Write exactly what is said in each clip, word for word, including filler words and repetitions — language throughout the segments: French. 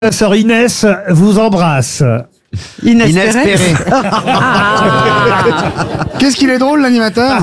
La sœur Inès vous embrasse. Inès, Inès Perret. Perret. Qu'est-ce qu'il est drôle, l'animateur.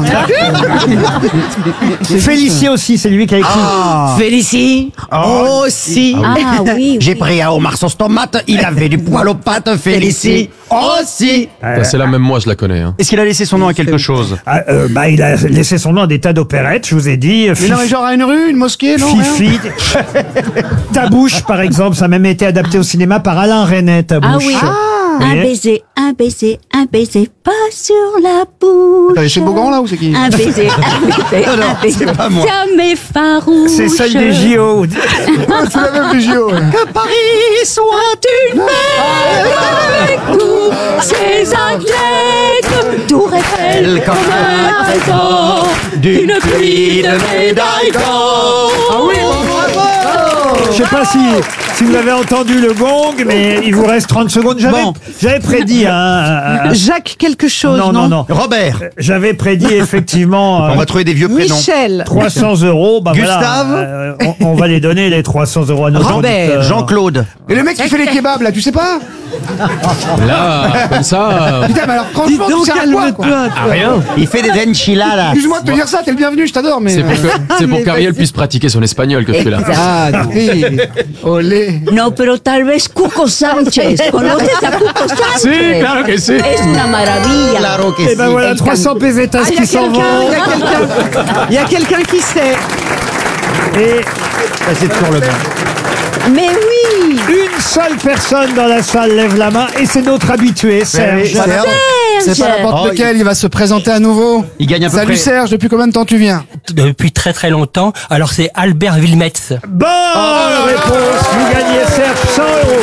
Félicie aussi, c'est lui qui a écrit. Ah. Félicie. Oh, si. Ah oui, oui. J'ai pris un homard sauce tomate, il avait du poil aux pattes, Félicie. Oh si. Ça, c'est la même moi, je la connais. Hein. Est-ce qu'il a laissé son nom à quelque chose? Ah, euh, bah, il a laissé son nom à des tas d'opérettes, je vous ai dit. Mais non, mais genre à une rue, une mosquée, non rien Fifi. Tabouche, par exemple, ça a même été adapté au cinéma par Alain Resnais, Tabouche. Ah oui. Un Et- baiser, un baiser, un baiser, pas sur la bouche. T'as laissé Beaugrand, là, ou c'est qui? Un baiser, un baiser, Non, non, un baiser, c'est pas moi. jamais farouche. C'est celle des J O. Ah, c'est la même du J O. Que Paris soit une Avec tous ces athlètes, Tour Eiffel comme un trésor, d'une pluie de médailles d'or. Ah oui, bravo. Je sais pas si, si vous avez entendu le gong, mais il vous reste trente secondes. J'avais, Bon. j'avais prédit un, un- un- Jacques quelque chose, non, non non, non. Robert. J'avais prédit effectivement euh, On va trouver des vieux prénoms. Michel. trois cents euros. Bah voilà, Gustave. euh, on, on va les donner, les trois cents euros à nos Robert. auditeurs. Jean-Claude. Et le mec qui fait les kebabs, là, tu sais pas? Là, comme ça, Putain, mais alors Dis franchement, tu donc, sais à quoi, quoi? calme-toi. à rien. Il fait des enchiladas. Excuse-moi de te dire ça, t'es le bienvenu, je t'adore, mais... C'est pour que- c'est pour mais qu'Ariel vas-y. puisse pratiquer son espagnol que je fais là. Ah, oui. Olé. No, pero tal vez Cuco Sánchez. ¿Conoces a Cuco Sánchez? Si, claro que si. Es una maravilla. Claro que Et ben si. voilà, trois cents pesetas Ah, il y qui a s'en quelqu'un, vont. il y a quelqu'un. Il y a quelqu'un qui sait. Et Ça, c'est toujours le même. Mais oui. une seule personne dans la salle lève la main, et c'est notre habitué, Serge. oui, Serge. C'est pas n'importe Oh, lequel, il va se présenter à nouveau. Il gagne à peu Salut près. Serge, depuis combien de temps tu viens? Depuis très très longtemps. Alors c'est Albert Wilmetz. Bonne réponse, vous gagnez Serge cent euros.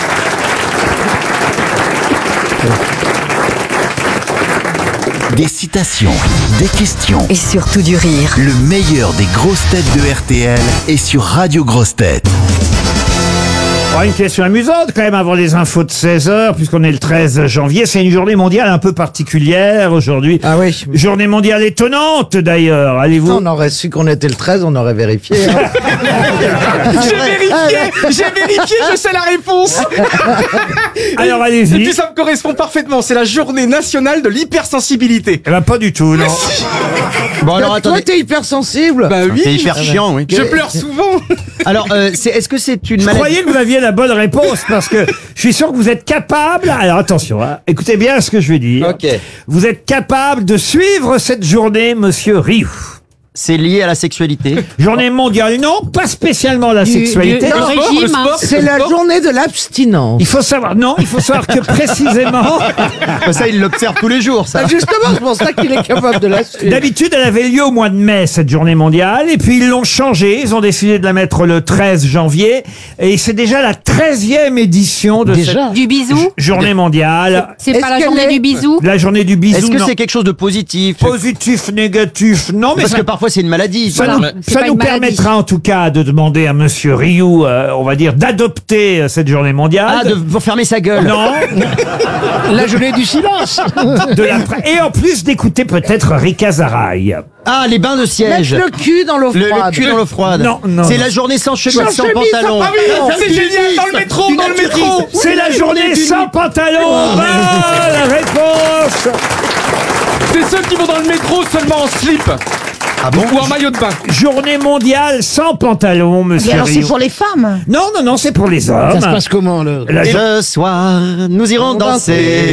Des citations, des questions. Et surtout du rire. Le meilleur des grosses têtes de R T L est sur Radio Grosses Têtes. Oh, une question amusante quand même avant les infos de seize heures, puisqu'on est le treize janvier. C'est une journée mondiale un peu particulière aujourd'hui. Ah oui. Journée mondiale étonnante d'ailleurs. Allez-vous... On aurait su qu'on était le treize, on aurait vérifié. hein. J'ai vérifié, j'ai vérifié, je sais la réponse. Alors Et allez-y. puis ça me correspond parfaitement, c'est la journée nationale de l'hypersensibilité. Eh ben pas du tout, non. Bon, alors Toi, attendez. t'es hypersensible. Bah oui, C'est hyper chiant, oui. je pleure souvent. Alors, euh, c'est- est-ce que c'est une Je maladie? croyais que vous aviez la bonne réponse parce que je suis sûr que vous êtes capable. Alors attention, hein, écoutez bien ce que je vais dire. Ok. Vous êtes capable de suivre cette journée, Monsieur Rioux. C'est lié à la sexualité. Journée mondiale, non, pas spécialement la sexualité. du- Le sport, le sport, C'est le la sport. journée de l'abstinence. Il faut savoir, non, il faut savoir que précisément, Ça, il l'observe tous les jours, ça. Ah, justement, c'est pour ça qu'il est capable de la suivre. d'habitude, elle avait lieu au mois de mai, cette journée mondiale, et puis ils l'ont changée, ils ont décidé de la mettre le treize janvier, et c'est déjà la treizième édition de Déjà. Du bisou. cette journée mondiale. C'est Est-ce pas la qu'elle journée est- du bisou. La journée du bisou, Est-ce que non. c'est quelque chose de positif? Positif, négatif, non, mais Parce ça, que parfois, c'est une maladie. ça Voilà. nous, C'est ça pas nous une maladie. permettra en tout cas de demander à Monsieur Rioux, euh, on va dire, d'adopter euh, cette journée mondiale. Ah, de, pour fermer sa gueule. Non, La journée du silence. de la... et en plus d'écouter peut-être Rika Zaraï. Ah, les bains de siège. Mettre le cul dans l'eau Le, le froide. cul dans l'eau froide. Non, non, C'est non. la journée sans chemise, Sans sans chemise, pantalon. sans- Ah oui, c'est génial, dans le métro, dans le métro. C'est la journée sans pantalon. Bonne réponse. C'est ceux qui vont dans le métro seulement en slip. Ah bon? Ou en maillot de bain. Journée mondiale sans pantalon, Monsieur Rioux. les femmes. Non, non, non, c'est pour les hommes. Ça se passe comment, le... La jo- Ce soir, nous irons danser.